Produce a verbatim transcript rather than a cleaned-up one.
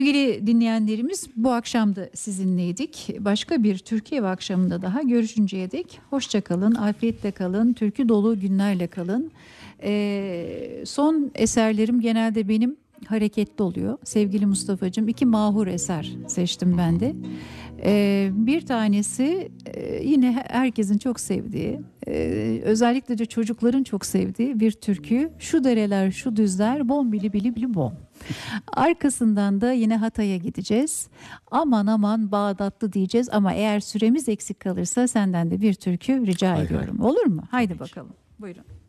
Sevgili dinleyenlerimiz, bu akşam da sizinleydik. Başka bir Türkiye akşamında daha görüşünceye dek hoşça kalın, afiyetle kalın, türkü dolu günlerle kalın. Ee, son eserlerim genelde benim hareketli oluyor. Sevgili Mustafa'cığım, iki mahur eser seçtim ben de. Ee, bir tanesi e, yine herkesin çok sevdiği, e, özellikle de çocukların çok sevdiği bir türkü. Şu dereler, şu düzler, bom bili bili bili bom. Arkasından da yine Hatay'a gideceğiz. Aman aman Bağdatlı diyeceğiz ama eğer süremiz eksik kalırsa senden de bir türkü rica Hay hay. ediyorum. Olur mu? Haydi Tabii ki. bakalım. Buyurun.